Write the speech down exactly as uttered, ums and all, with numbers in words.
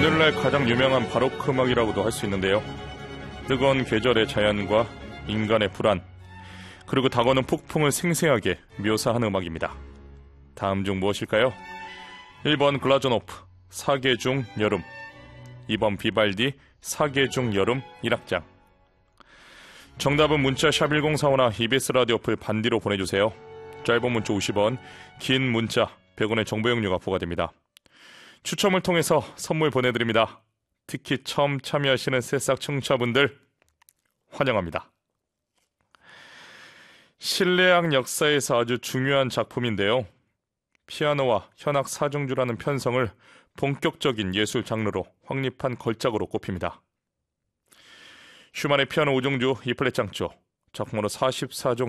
오늘날 가장 유명한 바로크 음악이라고도 할 수 있는데요. 뜨거운 계절의 자연과 인간의 불안, 그리고 다가오는 폭풍을 생생하게 묘사하는 음악입니다. 다음 중 무엇일까요? 일 번 글라조노프, 사계 중 여름. 이 번 비발디, 사계 중 여름 일 악장. 정답은 문자 샵 일공사오나 이비에스 라디오 어플 반디로 보내주세요. 짧은 문자 오십 원, 긴 문자 백 원의 정보 이용료가 부과됩니다. 추첨을 통해서 선물 보내드립니다. 특히 처음 참여하시는 새싹 청취자분들 환영합니다. 실내악 역사에서 아주 중요한 작품인데요. 피아노와 현악 사중주라는 편성을 본격적인 예술 장르로 확립한 걸작으로 꼽힙니다. 슈만의 피아노 오 중주 이 플랫 장조, 작품으로 사십사 종